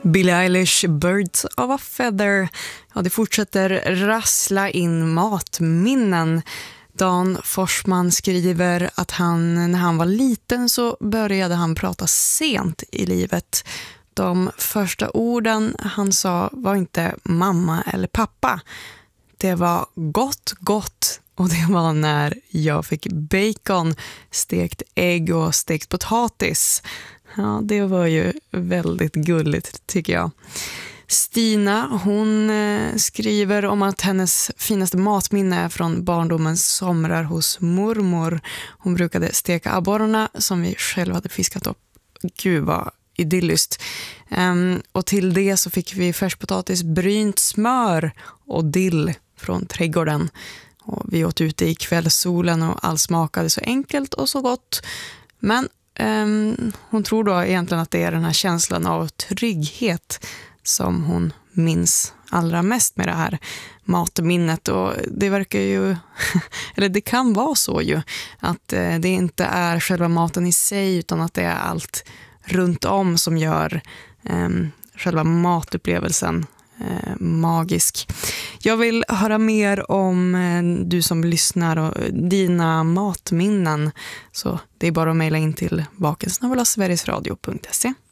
Billie Eilish, Birds of a Feather. Ja, det fortsätter rassla in matminnen. Dan Forsman skriver att när han var liten så började han prata sent i livet. De första orden han sa var inte mamma eller pappa. Det var gott. Och det var när jag fick bacon, stekt ägg och stekt potatis. Ja, det var ju väldigt gulligt tycker jag. Stina, hon skriver om att hennes finaste matminne är från barndomens somrar hos mormor. Hon brukade steka abborrarna som vi själva hade fiskat upp. Gud vad idylliskt. Och till det så fick vi färskpotatis, brynt smör och dill från trädgården. Och vi åt ute i kvällssolen och allt smakade så enkelt och så gott. Men hon tror då egentligen att det är den här känslan av trygghet som hon minns allra mest med det här matminnet. Och det verkar ju, eller det kan vara så ju, att det inte är själva maten i sig utan att det är allt runt om som gör själva matupplevelsen magisk. Jag vill höra mer om du som lyssnar och dina matminnen, så det är bara att mejla in till vakensnabel@sverigesradio.se.